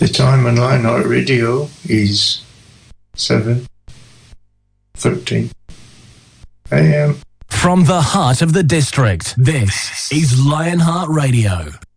The time on Lionheart Radio is 7:13 a.m. From the heart of the district, this is Lionheart Radio.